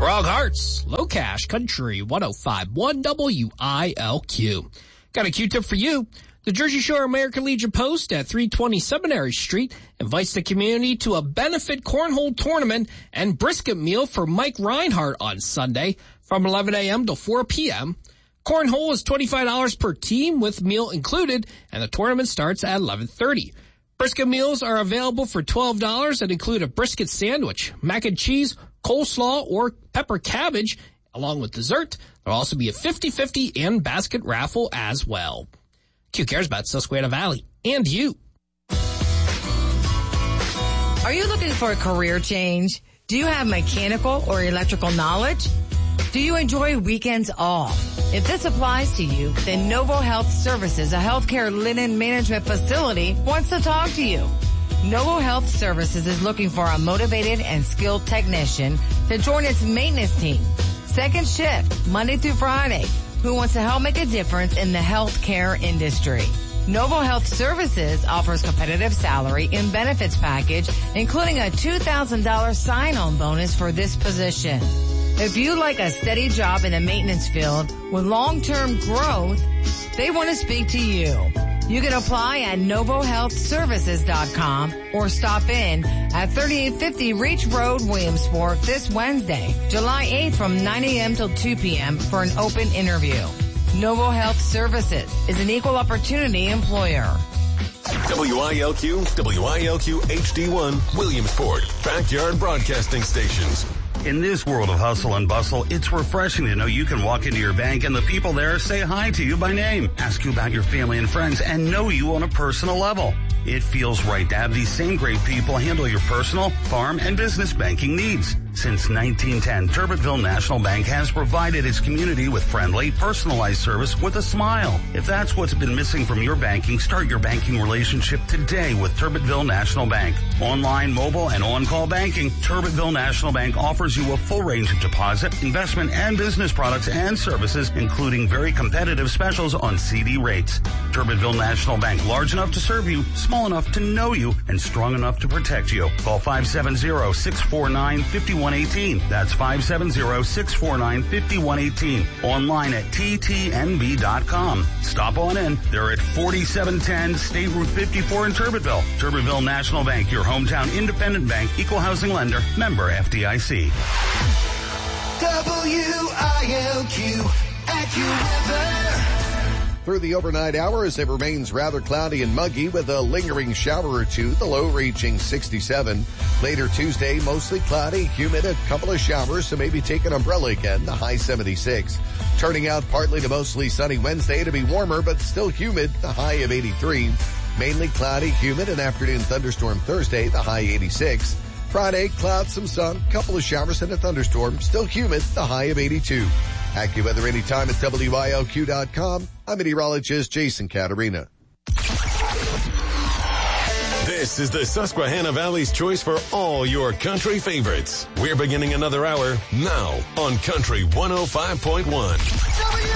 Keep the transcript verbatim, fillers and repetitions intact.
Frog Hearts, Low Cash Country one oh five point one W I L Q. Got a Q-tip for you. The Jersey Shore American Legion Post at three twenty Seminary Street invites the community to a benefit cornhole tournament and brisket meal for Mike Reinhardt on Sunday from eleven a.m. to four p.m. Cornhole is twenty-five dollars per team with meal included, and the tournament starts at eleven thirty. Brisket meals are available for twelve dollars and include a brisket sandwich, mac and cheese, coleslaw, or pepper cabbage, along with dessert. There'll also be a fifty-fifty and basket raffle as well. Q cares about Susquehanna Valley and you. Are you looking for a career change? Do you have mechanical or electrical knowledge? Do you enjoy weekends off? If this applies to you, then Novo Health Services, a healthcare linen management facility, wants to talk to you. Novo Health Services is looking for a motivated and skilled technician to join its maintenance team. Second shift, Monday through Friday, who wants to help make a difference in the healthcare industry. Novo Health Services offers competitive salary and benefits package, including a two thousand dollars sign-on bonus for this position. If you like a steady job in the maintenance field with long-term growth, they want to speak to you. You can apply at novo health services dot com or stop in at thirty-eight fifty Reach Road, Williamsport this Wednesday, July eighth from nine a.m. till two p.m. for an open interview. Novo Health Services is an equal opportunity employer. W I L Q, W I L Q H D one, Williamsport, backyard broadcasting stations. In this world of hustle and bustle, it's refreshing to know you can walk into your bank and the people there say hi to you by name, ask you about your family and friends, and know you on a personal level. It feels right to have these same great people handle your personal, farm, and business banking needs. Since nineteen ten, Turbitville National Bank has provided its community with friendly, personalized service with a smile. If that's what's been missing from your banking, start your banking relationship today with Turbitville National Bank. Online, mobile, and on-call banking, Turbitville National Bank offers you a full range of deposit, investment, and business products and services, including very competitive specials on C D rates. Turbitville National Bank, large enough to serve you, small enough to know you, and strong enough to protect you. Call five seven zero, six four nine, five one one eight. That's five seven zero, six four nine, five one one eight. Online at T T N B dot com. Stop on in. They're at forty-seven ten State Route fifty-four in Turbitville. Turbitville National Bank, your hometown independent bank, equal housing lender, member F D I C. W I L Q, AccuWeather. Through the overnight hours, it remains rather cloudy and muggy with a lingering shower or two, the low reaching sixty-seven. Later Tuesday, mostly cloudy, humid, a couple of showers, so maybe take an umbrella again, the high seventy-six. Turning out partly to mostly sunny Wednesday to be warmer, but still humid, the high of eighty-three. Mainly cloudy, humid, an afternoon thunderstorm Thursday, the high eighty-six. Friday, clouds, some sun, couple of showers and a thunderstorm, still humid, the high of eighty-two. AccuWeather anytime at W I L Q dot com. I'm meteorologist Jason Caterina. This is the Susquehanna Valley's choice for all your country favorites. We're beginning another hour now on Country one oh five point one.